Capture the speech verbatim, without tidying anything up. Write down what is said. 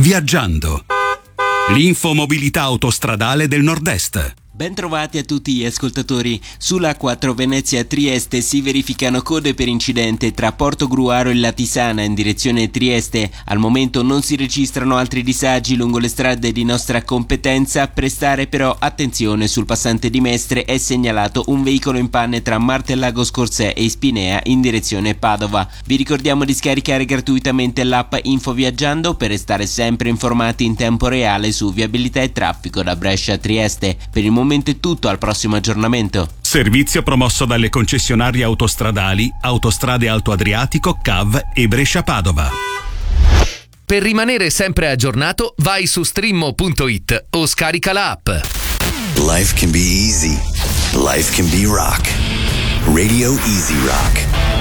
Viaggiando. L'infomobilità autostradale del Nord-Est. Bentrovati a tutti gli ascoltatori. Sulla A quattro Venezia-Trieste si verificano code per incidente tra Portogruaro e Latisana in direzione Trieste. Al momento non si registrano altri disagi lungo le strade di nostra competenza. Prestare però attenzione: sul passante di Mestre è segnalato un veicolo in panne tra Martellago Scorzè e Ispinea in direzione Padova. Vi ricordiamo di scaricare gratuitamente l'app Info Viaggiando per restare sempre informati in tempo reale su viabilità e traffico da Brescia a Trieste. Per il momento è tutto, al prossimo aggiornamento. Servizio promosso dalle concessionarie autostradali Autostrade Alto Adriatico, C A V e Brescia Padova. Per rimanere sempre aggiornato, vai su streammo punto it o scarica la app. Life can be easy. Life can be rock. Radio Easy Rock.